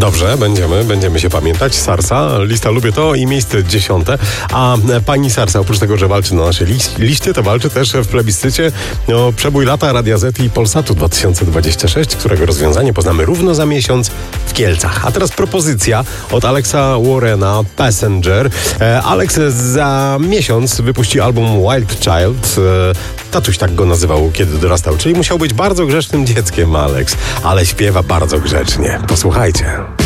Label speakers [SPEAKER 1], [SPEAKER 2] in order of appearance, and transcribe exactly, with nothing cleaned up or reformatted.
[SPEAKER 1] Dobrze, będziemy, będziemy się pamiętać. Sarsa, lista Lubię To i miejsce dziesiąte. A pani Sarsa, oprócz tego, że walczy na naszej liś- liście, to walczy też w plebiscycie o przebój lata Radia Z i Polsatu dwa tysiące dwudziestego szóstego, którego rozwiązanie poznamy równo za miesiąc w Kielcach. A teraz propozycja od Alexa Warrena, Passenger. E, Alex za miesiąc wypuści album Wild Child. E, tatuś tak go nazywał, kiedy dorastał. Czyli musiał być bardzo grzecznym dzieckiem, Alex. Ale śpiewa bardzo grzecznie. Posłuchajcie.